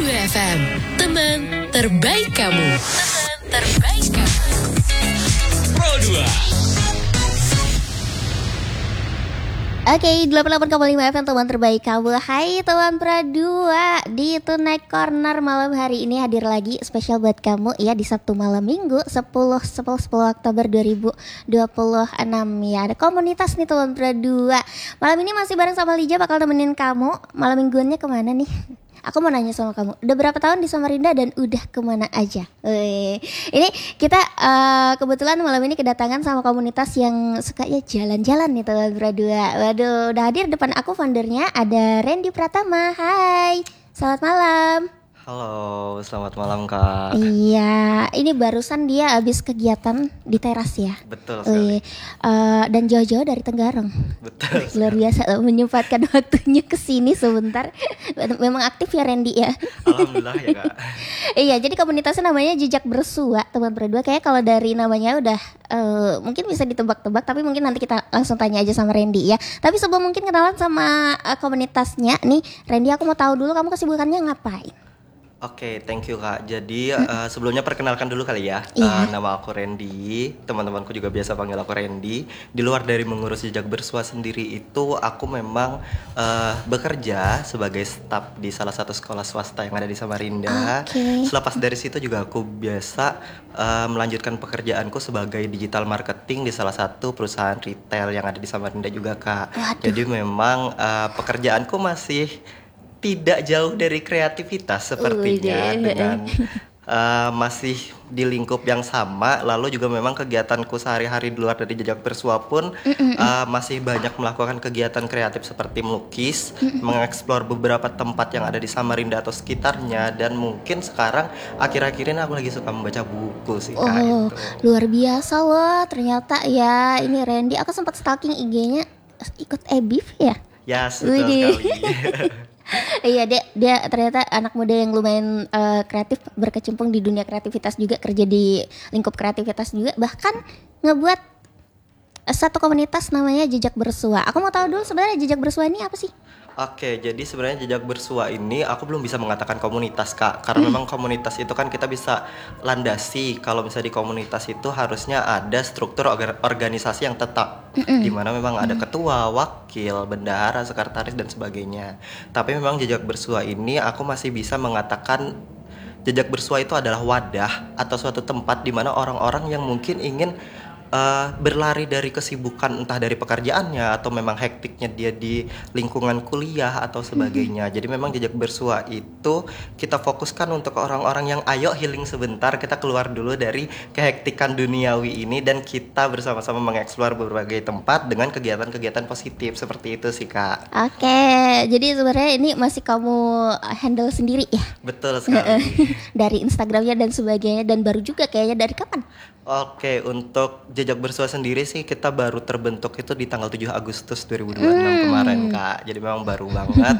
FM, teman terbaik kamu. Teman terbaik kamu. Pro 2. Oke, 88,5 FM teman terbaik kamu. Hai teman Pradua, di Tonight Corner malam hari ini hadir lagi spesial buat kamu ya di Sabtu malam Minggu 10 Oktober 2026 ya. Ada komunitas nih teman Pradua. Malam ini masih bareng sama Lija bakal temenin kamu. Malam mingguannya kemana nih? Aku mau nanya sama kamu, udah berapa tahun di Samarinda dan udah kemana aja? Ini kita kebetulan malam ini kedatangan sama komunitas yang suka ya jalan-jalan nih teman berdua. Waduh, udah hadir depan aku foundernya ada Randy Pratama. Hai, selamat malam. Halo, selamat malam Kak. Iya, ini barusan dia habis kegiatan di teras ya. Betul sekali. Dan jauh-jauh dari Tenggarong. Betul. Luar biasa loh menyempatkan waktunya ke sini sebentar. Memang aktif ya Randy ya. Alhamdulillah ya Kak. Iya, jadi komunitasnya namanya Jejak Bersua, teman berdua. Kayak kalau dari namanya udah mungkin bisa ditebak-tebak, tapi mungkin nanti kita langsung tanya aja sama Randy ya. Tapi sebelum mungkin kenalan sama komunitasnya nih, Randy aku mau tahu dulu kamu kesibukannya ngapain? Oke, thank you Kak. Jadi sebelumnya perkenalkan dulu kali ya. Iya. Nama aku Randy, teman-temanku juga biasa panggil aku Randy. Di luar dari mengurus Jejak Bersua sendiri itu, aku memang bekerja sebagai staf di salah satu sekolah swasta yang ada di Samarinda. Oke. Selepas dari situ juga aku biasa melanjutkan pekerjaanku sebagai digital marketing di salah satu perusahaan retail yang ada di Samarinda juga Kak. Waduh. Jadi memang pekerjaanku masih tidak jauh dari kreativitas sepertinya, dengan masih di lingkup yang sama. Lalu juga memang kegiatanku sehari-hari di luar dari Jejak Bersua pun masih banyak melakukan kegiatan kreatif seperti melukis, mengeksplor beberapa tempat yang ada di Samarinda atau sekitarnya. Dan mungkin sekarang akhir-akhir ini aku lagi suka membaca buku sih Kak. Oh, luar biasa loh ternyata ya. Ini Randy, aku sempat stalking IG-nya, ikut EBIF ya? Ya, betul Widih. sekali. Iya, dia ternyata anak muda yang lumayan kreatif, berkecimpung di dunia kreativitas juga, kerja di lingkup kreativitas juga, bahkan ngebuat satu komunitas namanya Jejak Bersua. Aku mau tahu dulu sebenarnya Jejak Bersua ini apa sih? Oke, jadi sebenarnya Jejak Bersua ini aku belum bisa mengatakan komunitas Kak, karena memang komunitas itu kan kita bisa landasi. Kalau misalnya di komunitas itu harusnya ada struktur organisasi yang tetap, di mana memang ada ketua, wakil, bendahara, sekretaris dan sebagainya. Tapi memang Jejak Bersua ini aku masih bisa mengatakan Jejak Bersua itu adalah wadah atau suatu tempat di mana orang-orang yang mungkin ingin berlari dari kesibukan, entah dari pekerjaannya atau memang hektiknya dia di lingkungan kuliah atau sebagainya. Jadi memang Jejak Bersua itu kita fokuskan untuk orang-orang yang ayo healing sebentar, kita keluar dulu dari kehektikan duniawi ini dan kita bersama-sama mengeksplor berbagai tempat dengan kegiatan-kegiatan positif. Seperti itu sih Kak. Oke, jadi sebenarnya ini masih kamu handle sendiri ya? Betul sekali. Dari Instagramnya dan sebagainya, dan baru juga kayaknya dari kapan? Oke, untuk Jejak Bersua sendiri sih kita baru terbentuk itu di tanggal 7 Agustus 2026 kemarin Kak. Jadi memang baru banget.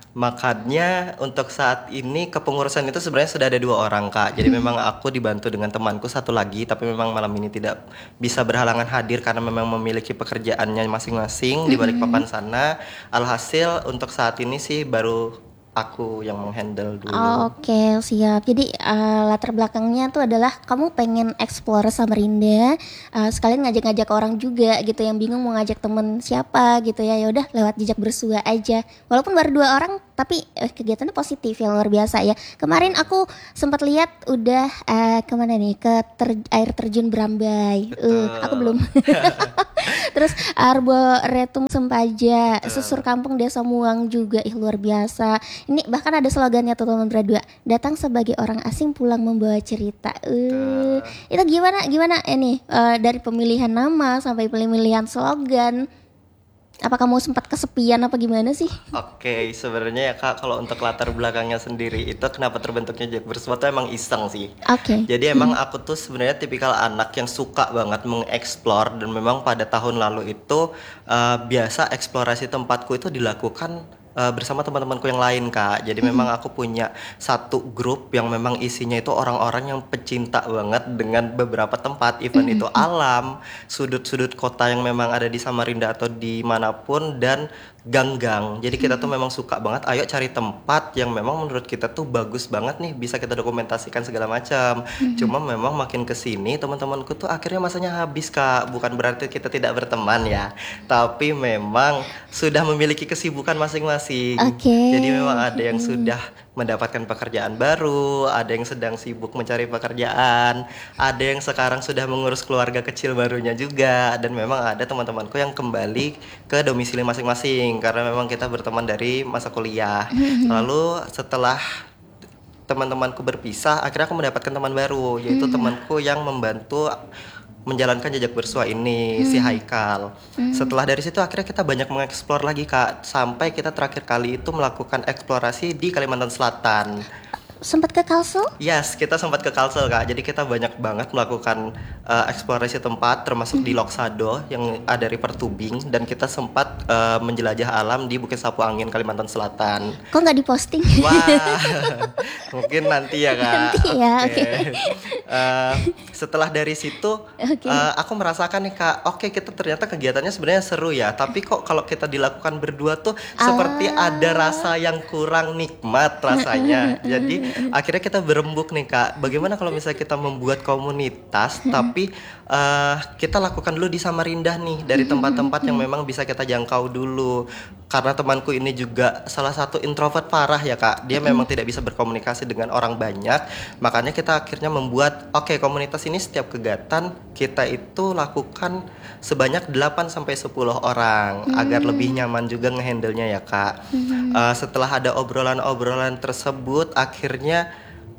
Makanya untuk saat ini kepengurusan itu sebenarnya sudah ada 2 orang Kak. Jadi memang aku dibantu dengan temanku satu lagi, tapi memang malam ini tidak bisa berhalangan hadir karena memang memiliki pekerjaannya masing-masing di Balikpapan sana. Alhasil untuk saat ini sih baru aku yang menghandle dulu. Oke, siap. Jadi latar belakangnya tuh adalah kamu pengen explore Samarinda, sekalian ngajak-ngajak orang juga gitu yang bingung mau ngajak temen siapa gitu ya. Ya udah lewat Jejak Bersua aja. Walaupun baru 2 orang, tapi kegiatannya positif ya, luar biasa ya. Kemarin aku sempat lihat udah kemana nih, ke air terjun Brambai. Aku belum. Terus Arboretum Sempaja, Susur Kampung Desa Muang juga, luar biasa. Ini bahkan ada slogannya tuh teman berdua, datang sebagai orang asing pulang membawa cerita. Itu gimana ini dari pemilihan nama sampai pemilihan slogan? Apa kamu sempat kesepian apa gimana sih? Oke, sebenarnya ya Kak, kalau untuk latar belakangnya sendiri itu kenapa terbentuknya Jejak Bersua tuh emang iseng sih. Oke. Jadi emang aku tuh sebenarnya tipikal anak yang suka banget mengeksplor, dan memang pada tahun lalu itu biasa eksplorasi tempatku itu dilakukan bersama teman-temanku yang lain Kak. Jadi memang aku punya satu grup yang memang isinya itu orang-orang yang pecinta banget dengan beberapa tempat, even itu alam, sudut-sudut kota yang memang ada di Samarinda atau dimanapun, dan gang-gang. Jadi kita tuh memang suka banget, ayo cari tempat yang memang menurut kita tuh bagus banget nih, bisa kita dokumentasikan segala macam. Cuma memang makin kesini teman-temanku tuh akhirnya masanya habis Kak. Bukan berarti kita tidak berteman ya, tapi memang sudah memiliki kesibukan masing-masing. Oke. Jadi memang ada yang sudah mendapatkan pekerjaan baru, ada yang sedang sibuk mencari pekerjaan, ada yang sekarang sudah mengurus keluarga kecil barunya juga, dan memang ada teman-temanku yang kembali ke domisili masing-masing karena memang kita berteman dari masa kuliah. Lalu setelah teman-temanku berpisah, akhirnya aku mendapatkan teman baru, yaitu temanku yang membantu menjalankan jejak bersua ini, si Haikal. Setelah dari situ akhirnya kita banyak mengeksplor lagi Kak, sampai kita terakhir kali itu melakukan eksplorasi di Kalimantan Selatan. Sempat ke Kalsel? Yes, kita sempat ke Kalsel Kak. Jadi kita banyak banget melakukan eksplorasi tempat, termasuk di Loksado yang ada river tubing, dan kita sempat menjelajah alam di Bukit Sapu Angin, Kalimantan Selatan. Kok nggak diposting? Wah, mungkin nanti ya Kak. Nanti ya, oke. Setelah dari situ, aku merasakan nih Kak, oke kita ternyata kegiatannya sebenarnya seru ya, tapi kok kalau kita dilakukan berdua tuh seperti ada rasa yang kurang nikmat rasanya. Jadi akhirnya kita berembuk nih Kak, bagaimana kalau misalnya kita membuat komunitas, tapi kita lakukan dulu di Samarinda nih, dari tempat-tempat yang memang bisa kita jangkau dulu. Karena temanku ini juga salah satu introvert parah ya Kak, dia memang tidak bisa berkomunikasi dengan orang banyak. Makanya kita akhirnya membuat, komunitas ini setiap kegiatan kita itu lakukan sebanyak 8-10 orang, agar lebih nyaman juga ngehandle-nya ya Kak. Setelah ada obrolan-obrolan tersebut, akhirnya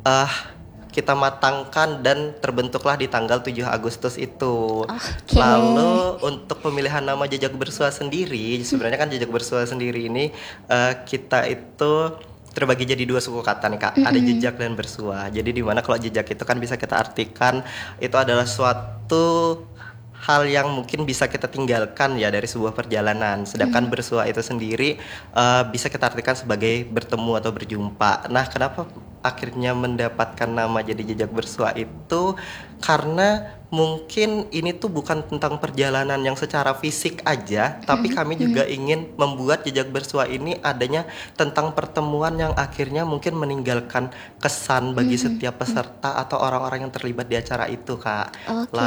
kita matangkan dan terbentuklah di tanggal 7 Agustus itu. Lalu untuk pemilihan nama jejak bersua sendiri, sebenarnya kan jejak bersua sendiri ini kita itu terbagi jadi 2 suku kata nih Kak. Ada jejak dan bersua. Jadi dimana kalau jejak itu kan bisa kita artikan itu adalah suatu hal yang mungkin bisa kita tinggalkan ya dari sebuah perjalanan. Sedangkan bersua itu sendiri bisa kita artikan sebagai bertemu atau berjumpa. Nah, kenapa akhirnya mendapatkan nama jadi jejak bersua itu? Karena mungkin ini tuh bukan tentang perjalanan yang secara fisik aja, tapi kami juga ingin membuat jejak bersua ini adanya tentang pertemuan yang akhirnya mungkin meninggalkan kesan bagi setiap peserta atau orang-orang yang terlibat di acara itu Kak.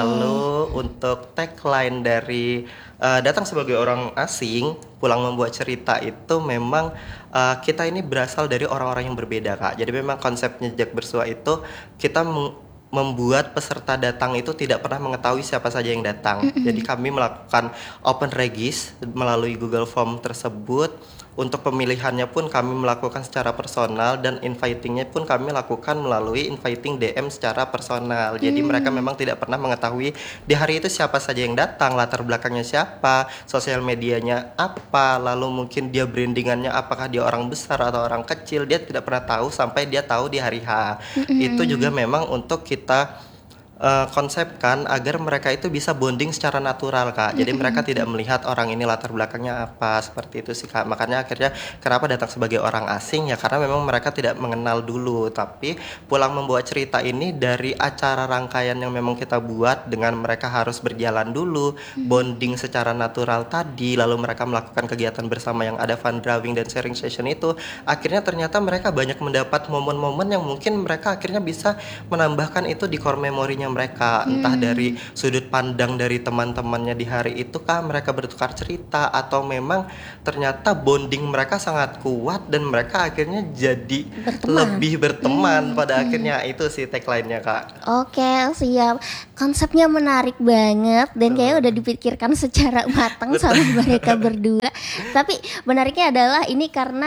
Lalu untuk tagline dari datang sebagai orang asing, pulang membuat cerita itu memang kita ini berasal dari orang-orang yang berbeda Kak. Jadi memang konsepnya jejak bersua itu kita membuat peserta datang itu tidak pernah mengetahui siapa saja yang datang. Jadi kami melakukan open regis melalui Google Form tersebut. Untuk pemilihannya pun kami melakukan secara personal, dan invitingnya pun kami lakukan melalui inviting DM secara personal. Jadi mereka memang tidak pernah mengetahui di hari itu siapa saja yang datang, latar belakangnya siapa, sosial medianya apa, lalu mungkin dia brandingannya apakah dia orang besar atau orang kecil, dia tidak pernah tahu sampai dia tahu di hari H. Itu juga memang untuk kita konsepkan agar mereka itu bisa bonding secara natural Kak. Jadi mereka tidak melihat orang ini latar belakangnya apa, seperti itu sih Kak. Makanya akhirnya kenapa datang sebagai orang asing ya, karena memang mereka tidak mengenal dulu. Tapi pulang membawa cerita ini dari acara rangkaian yang memang kita buat, dengan mereka harus berjalan dulu, bonding secara natural tadi, lalu mereka melakukan kegiatan bersama yang ada fun drawing dan sharing session itu, akhirnya ternyata mereka banyak mendapat momen-momen yang mungkin mereka akhirnya bisa menambahkan itu di core memorinya mereka, entah dari sudut pandang dari teman-temannya di hari itu kah mereka bertukar cerita, atau memang ternyata bonding mereka sangat kuat dan mereka akhirnya jadi lebih berteman pada akhirnya. Itu sih tagline-nya Kak. Oke, siap. Konsepnya menarik banget dan kayaknya udah dipikirkan secara matang sama mereka berdua. Tapi menariknya adalah ini karena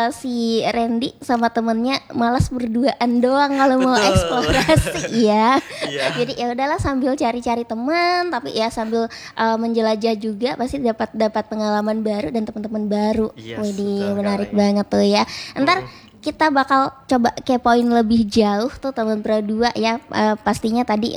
si Randy sama temennya malas berduaan doang kalau mau eksplorasi ya. Jadi ya udahlah, sambil cari-cari teman, tapi ya sambil menjelajah juga pasti dapat pengalaman baru dan teman-teman baru. Widih, menarik banget tuh ya. Ntar kita bakal coba kepoin lebih jauh tuh teman berdua ya, pastinya tadi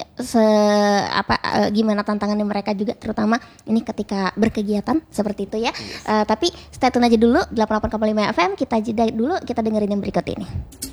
gimana tantangannya mereka juga, terutama ini ketika berkegiatan seperti itu ya. Tapi stay tune aja dulu 88,5 FM, kita jeda dulu, kita dengerin yang berikut ini.